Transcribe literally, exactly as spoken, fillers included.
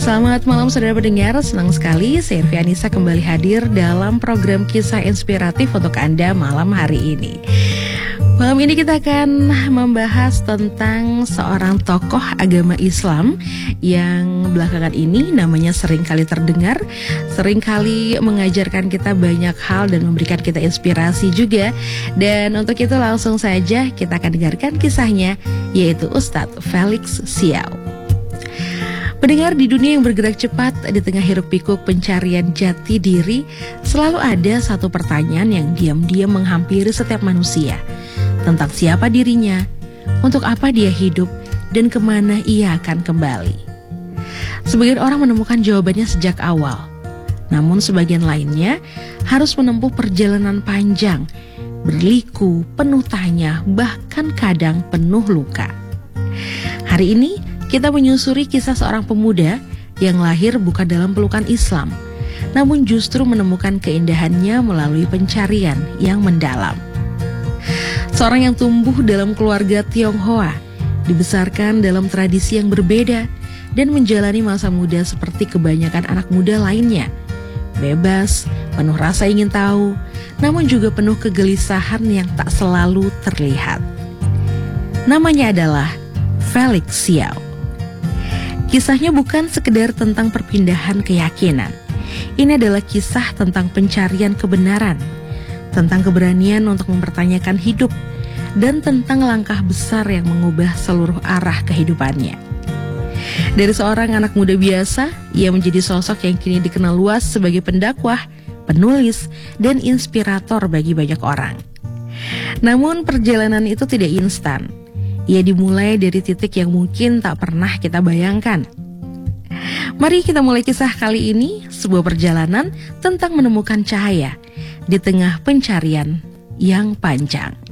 Selamat malam saudara pendengar, senang sekali saya Irvi Anissa kembali hadir dalam program kisah inspiratif untuk Anda malam hari ini. Malam ini kita akan membahas tentang seorang tokoh agama Islam yang belakangan ini namanya sering kali terdengar, sering kali mengajarkan kita banyak hal dan memberikan kita inspirasi juga. Dan untuk itu langsung saja kita akan dengarkan kisahnya, yaitu Ustadz Felix Siau. Pendengar, di dunia yang bergerak cepat, di tengah hiruk-pikuk pencarian jati diri, selalu ada satu pertanyaan yang diam-diam menghampiri setiap manusia. Tentang siapa dirinya, untuk apa dia hidup, dan kemana ia akan kembali. Sebagian orang menemukan jawabannya sejak awal. Namun sebagian lainnya harus menempuh perjalanan panjang, berliku, penuh tanya, bahkan kadang penuh luka. Hari ini, kita menyusuri kisah seorang pemuda yang lahir bukan dalam pelukan Islam, namun justru menemukan keindahannya melalui pencarian yang mendalam. Seorang yang tumbuh dalam keluarga Tionghoa, dibesarkan dalam tradisi yang berbeda, dan menjalani masa muda seperti kebanyakan anak muda lainnya. Bebas, penuh rasa ingin tahu, namun juga penuh kegelisahan yang tak selalu terlihat. Namanya adalah Felix Siau. Kisahnya bukan sekedar tentang perpindahan keyakinan. Ini adalah kisah tentang pencarian kebenaran, tentang keberanian untuk mempertanyakan hidup, dan tentang langkah besar yang mengubah seluruh arah kehidupannya. Dari seorang anak muda biasa, ia menjadi sosok yang kini dikenal luas sebagai pendakwah, penulis, dan inspirator bagi banyak orang. Namun perjalanan itu tidak instan. Ia dimulai dari titik yang mungkin tak pernah kita bayangkan. Mari kita mulai kisah kali ini, sebuah perjalanan tentang menemukan cahaya di tengah pencarian yang panjang.